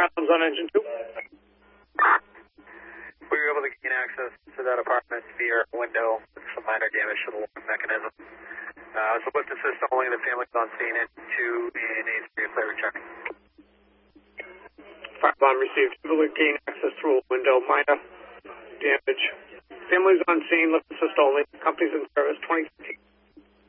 fire alarms on engine 2. We were able to gain access to that apartment via window with some minor damage to the lock mechanism. So lift assist only, the family's on scene at 2 and 8 flavor check. Fire alarm received. Able to gain access through a window, minor damage. Family's on scene, lift assist only. Company's in service, 2015